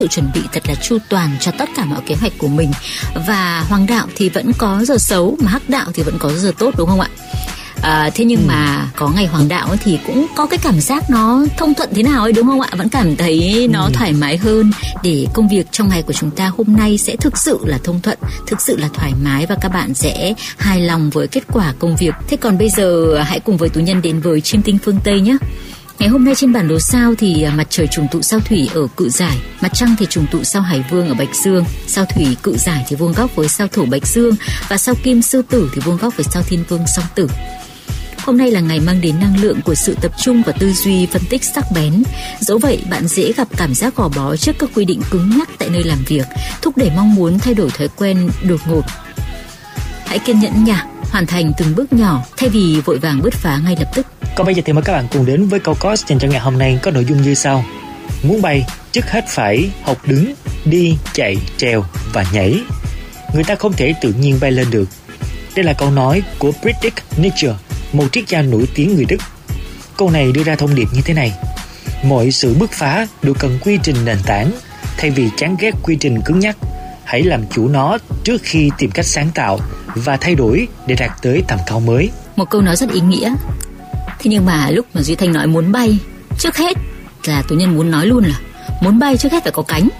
sự chuẩn bị thật là chu toàn cho tất cả mọi kế hoạch của mình. Và hoàng đạo thì vẫn có giờ xấu, mà hắc đạo thì vẫn có giờ tốt, đúng không ạ? Thế nhưng mà có ngày hoàng đạo ấy thì cũng có cái cảm giác nó thông thuận thế nào ấy, đúng không ạ? Vẫn cảm thấy nó thoải mái hơn, để công việc trong ngày của chúng ta hôm nay sẽ thực sự là thông thuận, thực sự là thoải mái, và các bạn sẽ hài lòng với kết quả công việc. Thế còn bây giờ hãy cùng với Tú Nhân đến với chiêm tinh phương Tây nhé. Ngày hôm nay trên bản đồ sao thì mặt trời trùng tụ sao thủy ở Cự Giải, mặt trăng thì trùng tụ sao Hải Vương ở Bạch Dương, sao thủy Cự Giải thì vuông góc với sao Thổ Bạch Dương, và sao Kim Sư Tử thì vuông góc với sao Thiên Vương Song Tử. Hôm nay là ngày mang đến năng lượng của sự tập trung và tư duy phân tích sắc bén. Dẫu vậy, bạn dễ gặp cảm giác gò bó trước các quy định cứng nhắc tại nơi làm việc, thúc đẩy mong muốn thay đổi thói quen đột ngột. Hãy kiên nhẫn nha, hoàn thành từng bước nhỏ thay vì vội vàng bứt phá ngay lập tức. Còn bây giờ thì mời các bạn cùng đến với câu coach dành cho ngày hôm nay có nội dung như sau. Muốn bay, trước hết phải học đứng, đi, chạy, trèo và nhảy. Người ta không thể tự nhiên bay lên được. Đây là câu nói của Friedrich Nietzsche, một triết gia nổi tiếng người Đức. Câu này đưa ra thông điệp như thế này: mọi sự bứt phá đều cần quy trình nền tảng. Thay vì chán ghét quy trình cứng nhắc, hãy làm chủ nó trước khi tìm cách sáng tạo và thay đổi để đạt tới tầm cao mới. Một câu nói rất ý nghĩa. Thế nhưng mà lúc mà Duy Thanh nói muốn bay, trước hết là Tú Nhân muốn nói luôn là muốn bay trước hết phải có cánh.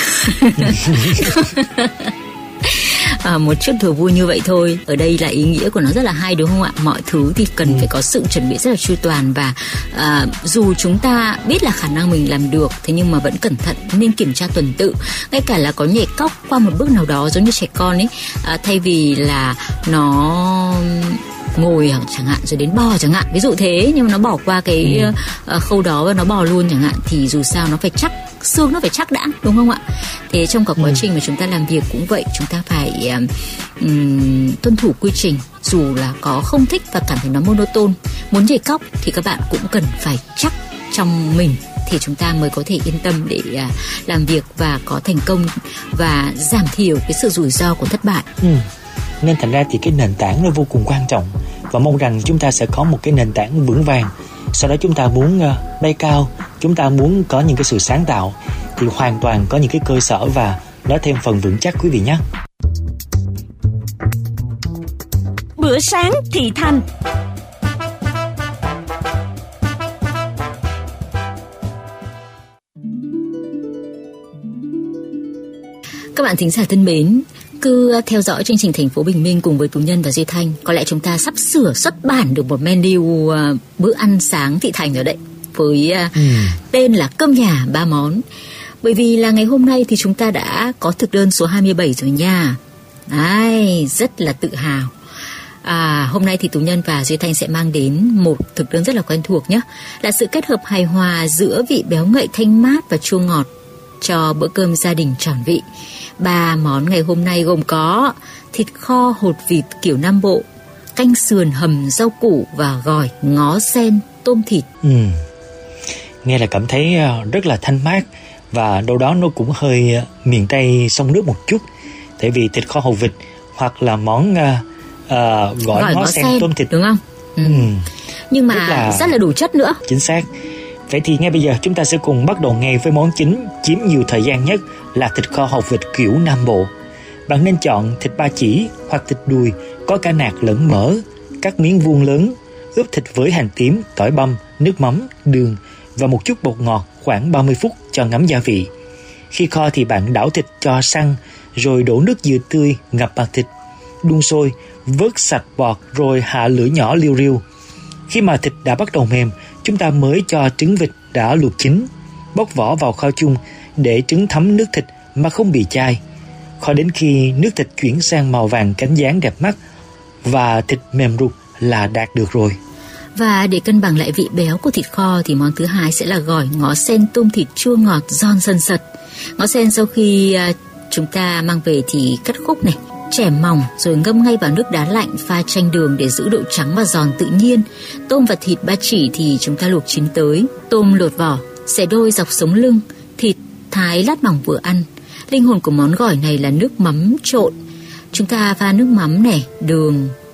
Một chút đùa vui như vậy thôi. Ở đây là ý nghĩa của nó rất là hay, đúng không ạ? Mọi thứ thì cần phải có sự chuẩn bị rất là chu toàn. Và dù chúng ta biết là khả năng mình làm được, thế nhưng mà vẫn cẩn thận, nên kiểm tra tuần tự. Ngay cả là có nhảy cóc qua một bước nào đó, giống như trẻ con ấy, thay vì là nó ngồi chẳng hạn rồi đến bò chẳng hạn, ví dụ thế, nhưng mà nó bỏ qua cái khâu đó và nó bò luôn chẳng hạn, thì dù sao nó phải chắc, xương nó phải chắc đã, đúng không ạ? Thế trong cả quá trình mà chúng ta làm việc cũng vậy, chúng ta phải tuân thủ quy trình, dù là có không thích và cảm thấy nó monoton. Muốn nhảy cóc thì các bạn cũng cần phải chắc trong mình, thì chúng ta mới có thể yên tâm để làm việc và có thành công và giảm thiểu cái sự rủi ro của thất bại. Nên thành ra thì cái nền tảng nó vô cùng quan trọng, và mong rằng chúng ta sẽ có một cái nền tảng vững vàng. Sau đó chúng ta muốn bay cao, chúng ta muốn có những cái sự sáng tạo, thì hoàn toàn có những cái cơ sở và nó thêm phần vững chắc quý vị nhé. Bữa sáng thị thành. Các bạn thính giả thân mến, cứ theo dõi chương trình Thành phố Bình Minh cùng với Tú Nhân và Duy Thanh, có lẽ chúng ta sắp sửa xuất bản được một menu bữa ăn sáng thị thành rồi đấy, với tên là cơm nhà 3 món. Bởi vì là ngày hôm nay thì chúng ta đã có thực đơn số 27 rồi nha. Ai, rất là tự hào. Hôm nay thì Tú Nhân và Duy Thanh sẽ mang đến một thực đơn rất là quen thuộc nhé, là sự kết hợp hài hòa giữa vị béo ngậy thanh mát và chua ngọt cho bữa cơm gia đình tròn vị. 3 món ngày hôm nay gồm có thịt kho hột vịt kiểu Nam Bộ, canh sườn hầm rau củ và gỏi ngó sen tôm thịt. Nghe là cảm thấy rất là thanh mát, và đâu đó nó cũng hơi miền Tây sông nước một chút. Tại vì thịt kho hột vịt hoặc là món gỏi ngó sen tôm thịt, đúng không? Nhưng mà rất là đủ chất nữa. Chính xác. Vậy thì ngay bây giờ chúng ta sẽ cùng bắt đầu ngay với món chính chiếm nhiều thời gian nhất là thịt kho hột vịt kiểu Nam Bộ. Bạn nên chọn thịt ba chỉ hoặc thịt đùi có cả nạc lẫn mỡ, cắt miếng vuông lớn, ướp thịt với hành tím, tỏi băm, nước mắm, đường và một chút bột ngọt khoảng 30 phút cho ngấm gia vị. Khi kho thì bạn đảo thịt cho săn, rồi đổ nước dừa tươi ngập vào thịt, đun sôi, vớt sạch bọt rồi hạ lửa nhỏ liu riu. Khi mà thịt đã bắt đầu mềm, chúng ta mới cho trứng vịt đã luộc chín, bóc vỏ vào kho chung để trứng thấm nước thịt mà không bị chai. Kho đến khi nước thịt chuyển sang màu vàng cánh gián đẹp mắt và thịt mềm ruột là đạt được rồi. Và để cân bằng lại vị béo của thịt kho thì món thứ hai sẽ là gỏi ngó sen tôm thịt chua ngọt giòn sần sật. Ngó sen sau khi chúng ta mang về thì cắt khúc này, chẻ mỏng rồi ngâm ngay vào nước đá lạnh pha chanh đường để giữ độ trắng và giòn tự nhiên. Tôm và thịt ba chỉ thì chúng ta luộc chín tới, tôm lột vỏ, xẻ đôi dọc sống lưng, thịt thái lát mỏng vừa ăn. Linh hồn của món gỏi này là nước mắm trộn. Chúng ta pha nước mắm này, đường,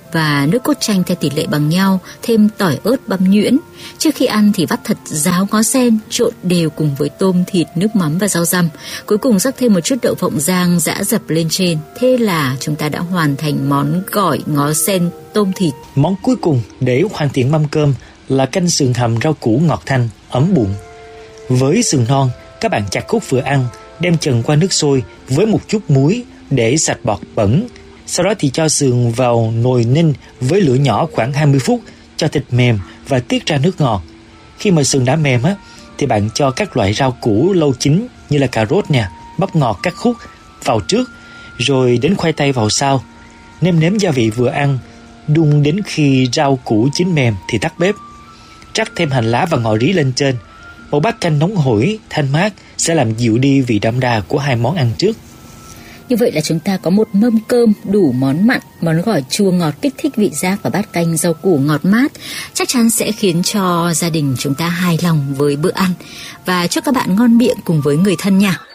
và nước cốt chanh theo tỷ lệ bằng nhau, thêm tỏi ớt băm nhuyễn. Trước khi ăn thì vắt thật ráo ngó sen, trộn đều cùng với tôm, thịt, nước mắm và rau răm. Cuối cùng rắc thêm một chút đậu phộng rang giã dập lên trên. Thế là chúng ta đã hoàn thành món gỏi ngó sen tôm thịt. Món cuối cùng để hoàn thiện mâm cơm là canh sườn hầm rau củ ngọt thanh, ấm bụng. Với sườn non, các bạn chặt khúc vừa ăn, đem chần qua nước sôi với một chút muối để sạch bọt bẩn. Sau đó thì cho sườn vào nồi ninh với lửa nhỏ khoảng 20 phút cho thịt mềm và tiết ra nước ngọt. Khi mà sườn đã mềm thì bạn cho các loại rau củ lâu chín như là cà rốt nè, bắp ngọt cắt khúc vào trước, rồi đến khoai tây vào sau. Nêm nếm gia vị vừa ăn, đun đến khi rau củ chín mềm thì tắt bếp. Rắc thêm hành lá và ngò rí lên trên. Một bát canh nóng hổi, thanh mát sẽ làm dịu đi vị đậm đà của hai món ăn trước. Như vậy là chúng ta có một mâm cơm đủ món mặn, món gỏi chua ngọt kích thích vị giác và bát canh rau củ ngọt mát. Chắc chắn sẽ khiến cho gia đình chúng ta hài lòng với bữa ăn. Và chúc các bạn ngon miệng cùng với người thân nha.